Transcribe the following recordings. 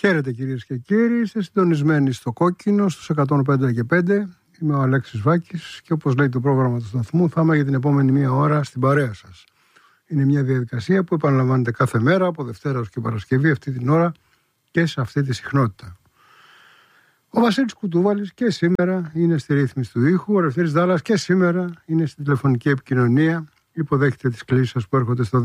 Χαίρετε κυρίες και κύριοι, είστε συντονισμένοι στο Κόκκινο στους 105 και 5. Είμαι ο Αλέξης Βάκης και όπως λέει το πρόγραμμα του σταθμού θα είμαι για την επόμενη μία ώρα στην παρέα σας. Είναι μια διαδικασία που επαναλαμβάνεται κάθε μέρα από Δευτέρα ως και Παρασκευή αυτή την ώρα και σε αυτή τη συχνότητα. Ο Βασίλης Κουτούβαλης και σήμερα είναι στη ρύθμιση του ήχου, ο Ελευθέρης Δάλλας και σήμερα είναι στην τηλεφωνική επικοινωνία. Υποδέχεται τις κλήσεις σας που έρχονται στο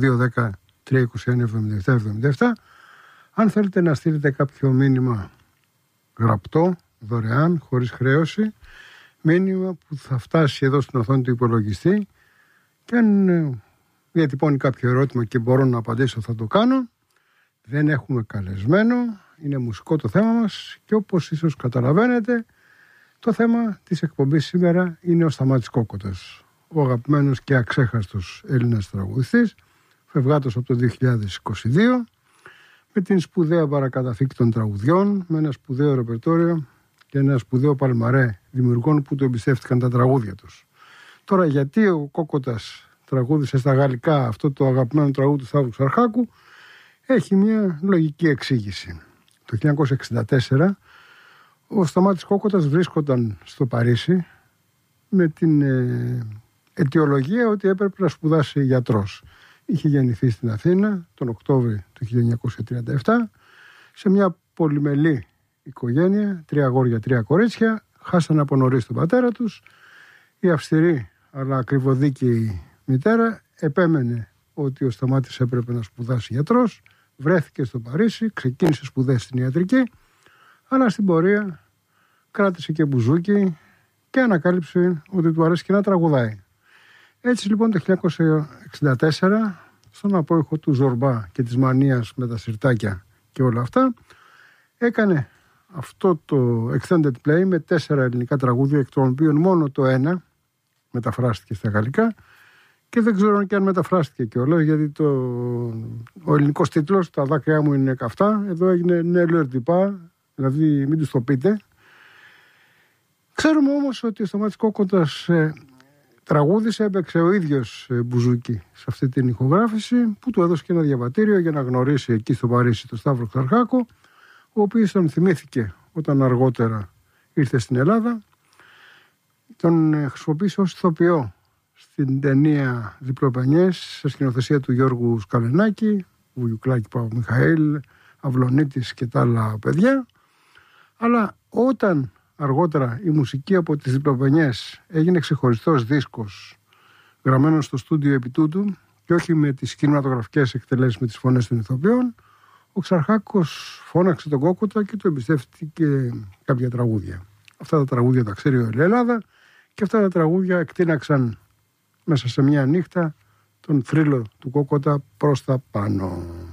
210-321-7777. Αν θέλετε να στείλετε κάποιο μήνυμα γραπτό, δωρεάν, χωρίς χρέωση, μήνυμα που θα φτάσει εδώ στην οθόνη του υπολογιστή και αν διατυπώνει κάποιο ερώτημα και μπορώ να απαντήσω θα το κάνω. Δεν έχουμε καλεσμένο, είναι μουσικό το θέμα μας και όπως ίσως καταλαβαίνετε το θέμα της εκπομπής σήμερα είναι ο Σταμάτης Κόκοτας, ο αγαπημένος και αξέχαστος Έλληνας τραγουδιστής, φευγάτος από το 2022, με την σπουδαία παρακαταθήκη των τραγουδιών, με ένα σπουδαίο ρεπερτόριο και ένα σπουδαίο παλμαρέ δημιουργών που του εμπιστεύτηκαν τα τραγούδια τους. Τώρα γιατί ο Κόκοτας τραγούδισε στα γαλλικά αυτό το αγαπημένο τραγούδι του Σταύρου Ξαρχάκου έχει μια λογική εξήγηση. Το 1964 ο Σταμάτης Κόκοτας βρίσκονταν στο Παρίσι με την αιτιολογία ότι έπρεπε να σπουδάσει γιατρός. Είχε γεννηθεί στην Αθήνα τον Οκτώβριο του 1937 σε μια πολυμελή οικογένεια, 3 αγόρια, 3 κορίτσια. Χάσανε από νωρίς τον πατέρα τους. Η αυστηρή αλλά ακριβοδίκαιη μητέρα επέμενε ότι ο Σταμάτης έπρεπε να σπουδάσει γιατρός. Βρέθηκε στο Παρίσι, ξεκίνησε σπουδές στην ιατρική, αλλά στην πορεία κράτησε και μπουζούκι και ανακάλυψε ότι του αρέσει και να τραγουδάει. Έτσι λοιπόν το 1964, στον απόϊχο του Ζορμπά και της μανίας με τα σιρτάκια και όλα αυτά, έκανε αυτό το extended play με 4 ελληνικά τραγούδια, εκ των οποίων μόνο το ένα μεταφράστηκε στα γαλλικά και δεν ξέρω και αν μεταφράστηκε κιόλας, γιατί ο ελληνικός τίτλος, τα δάκρυά μου είναι καυτά, εδώ έγινε νελουερτιπά, δηλαδή μην τους το πείτε. Ξέρουμε όμως ότι ο Σταμάτης Κόκοτας τραγούδισε, έπαιξε ο ίδιος μπουζούκι σε αυτή την ηχογράφηση που του έδωσε και ένα διαβατήριο για να γνωρίσει εκεί στο Παρίσι τον Σταύρο Ξαρχάκο, ο οποίος τον θυμήθηκε όταν αργότερα ήρθε στην Ελλάδα. Τον χρησιμοποίησε ως ηθοποιό στην ταινία Διπλοπενιές σε σκηνοθεσία του Γιώργου Σκαλενάκη, Βουγιουκλάκη Παπαμιχαήλ, Αυλονίτης και τα άλλα παιδιά. Αλλά όταν αργότερα η μουσική από τις Διπλοπενιές έγινε ξεχωριστός δίσκος γραμμένος στο στούντιο επί τούτου και όχι με τις κινηματογραφικές εκτελέσεις με τις φωνές των ηθοποιών, ο Ξαρχάκος φώναξε τον Κόκοτα και του εμπιστεύτηκε κάποια τραγούδια. Αυτά τα τραγούδια τα ξέρει όλη η Ελλάδα και αυτά τα τραγούδια εκτείναξαν μέσα σε μια νύχτα τον θρύλο του Κόκοτα προς τα πάνω.